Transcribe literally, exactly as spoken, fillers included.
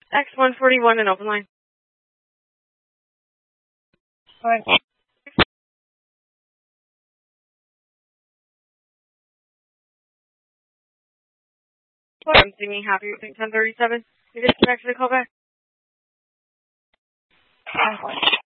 X one forty-one and open line. Go ahead. I'm seeming happy with ten thirty-seven. You disconnected the call back?